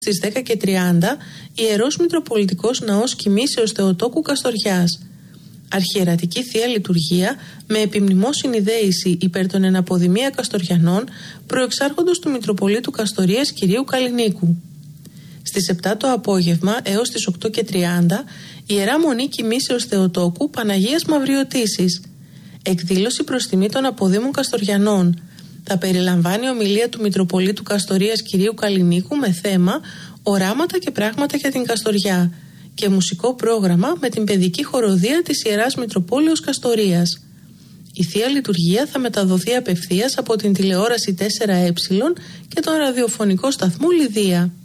Στις 10:30, Ιερός Μητροπολιτικός Ναός Κοιμήσεως Θεοτόκου Καστοριάς. Αρχιερατική Θεία Λειτουργία με επιμνημόσυνη δέηση υπέρ των εναποδημία Καστοριανών προεξάρχοντος του Μητροπολίτου Καστορίας Κυρίου Καλλινίκου. Στις 7 το απόγευμα έως τις 8:30, Ιερά Μονή Κοιμήσεως Θεοτόκου Παναγίας Μαυριωτήσης. Εκδήλωση προς τιμή των αποδήμων Καστοριανών. Θα περιλαμβάνει ομιλία του Μητροπολίτου Καστορίας Κυρίου Καλλινίκου με θέμα «Οράματα και πράγματα για την Καστοριά» και μουσικό πρόγραμμα με την παιδική χοροδία της Ιεράς Μητροπόλεως Καστορίας. Η Θεία Λειτουργία θα μεταδοθεί απευθείας από την τηλεόραση 4Ε και τον ραδιοφωνικό σταθμό Λιδία.